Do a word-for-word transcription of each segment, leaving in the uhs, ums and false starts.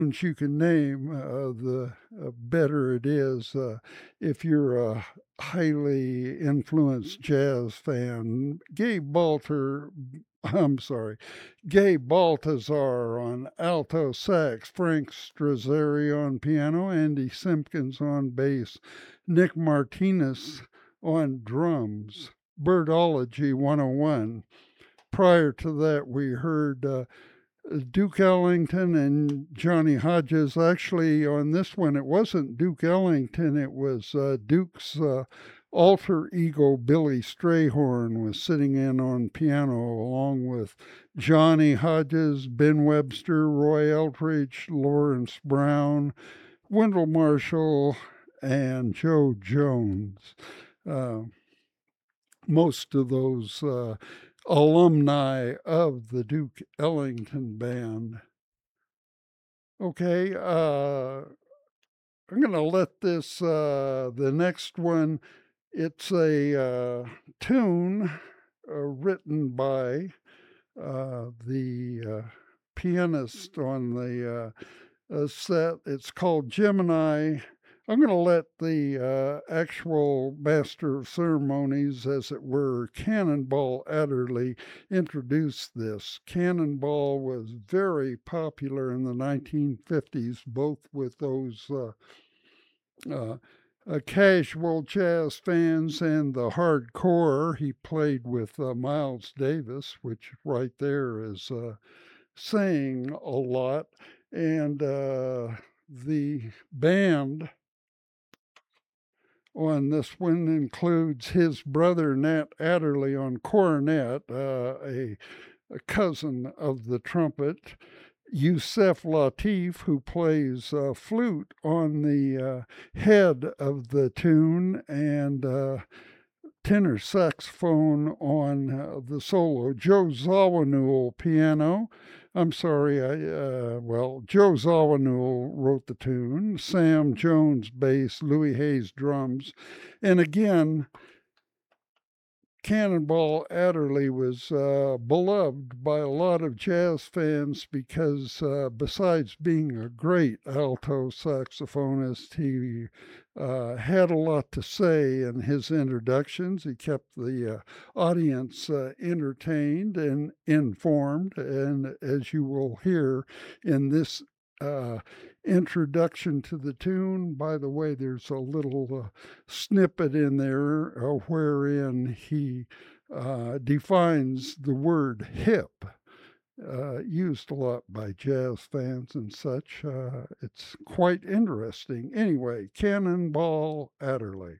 tunes you can name, uh, the uh, better it is. Uh, if you're a highly influenced jazz fan, Gabe Balter, I'm sorry, Gabe Baltazar on alto sax, Frank Strazzeri on piano, Andy Simpkins on bass, Nick Martinez on drums, Birdology one oh one. Prior to that, we heard uh, Duke Ellington and Johnny Hodges. Actually, on this one, it wasn't Duke Ellington, it was uh, Duke's uh, alter ego, Billy Strayhorn, was sitting in on piano along with Johnny Hodges, Ben Webster, Roy Eldridge, Lawrence Brown, Wendell Marshall, and Joe Jones. Uh, most of those uh, alumni of the Duke Ellington Band. Okay, uh, I'm going to let this, uh, the next one, it's a uh, tune uh, written by uh, the uh, pianist on the uh, uh, set. It's called Gemini. I'm going to let the uh, actual master of ceremonies, as it were, Cannonball Adderley, introduce this. Cannonball was very popular in the nineteen fifties, both with those uh, uh, uh, casual jazz fans and the hardcore. He played with uh, Miles Davis, which right there is uh, saying a lot. And uh, the band on this one includes his brother Nat Adderley on cornet, uh, a, a cousin of the trumpet, Yusef Latif, who plays uh, flute on the uh, head of the tune, and uh, tenor saxophone on uh, the solo. Joe Zawinul piano. I'm sorry, I uh, well, Joe Zawinul wrote the tune. Sam Jones bass, Louis Hayes drums, and again, Cannonball Adderley was uh, beloved by a lot of jazz fans because, uh, besides being a great alto saxophonist, he uh, had a lot to say in his introductions. He kept the uh, audience uh, entertained and informed, and as you will hear in this uh, introduction to the tune. By the way, there's a little uh, snippet in there uh, wherein he uh, defines the word hip, uh, used a lot by jazz fans and such. Uh, it's quite interesting. Anyway, Cannonball Adderley.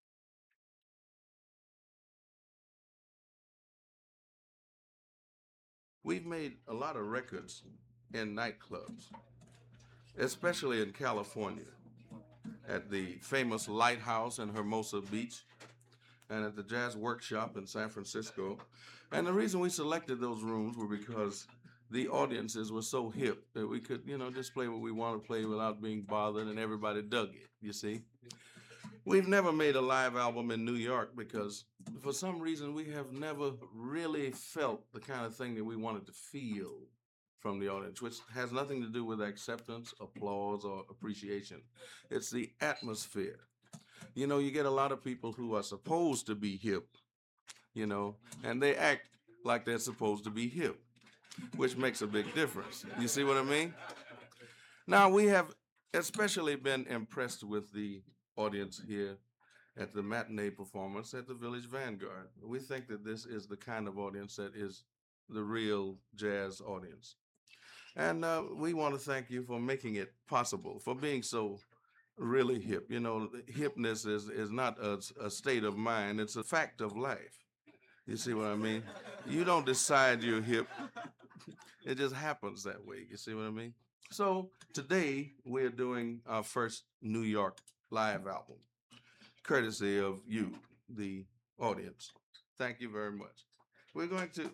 We've made a lot of records in nightclubs, especially in California, at the famous Lighthouse in Hermosa Beach and at the Jazz Workshop in San Francisco. And the reason we selected those rooms were because the audiences were so hip that we could, you know, just play what we want to play without being bothered, and everybody dug it, you see. We've never made a live album in New York because for some reason we have never really felt the kind of thing that we wanted to feel from the audience, which has nothing to do with acceptance, applause, or appreciation. It's the atmosphere. You know, you get a lot of people who are supposed to be hip, you know, and they act like they're supposed to be hip, which makes a big difference. You see what I mean? Now, we have especially been impressed with the audience here at the matinee performance at the Village Vanguard. We think that this is the kind of audience that is the real jazz audience. And uh, we want to thank you for making it possible, for being so really hip. You know, hipness is, is not a, a state of mind, it's a fact of life. You see what I mean? You don't decide you're hip, it just happens that way. You see what I mean? So today we're doing our first New York live album, courtesy of you, the audience. Thank you very much. We're going to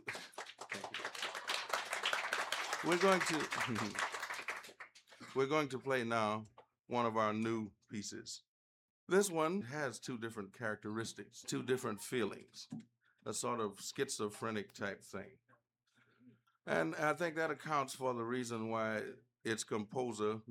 we're going to we're going to play now one of our new pieces. This one has two different characteristics, two different feelings, a sort of schizophrenic type thing. And I think that accounts for the reason why its composer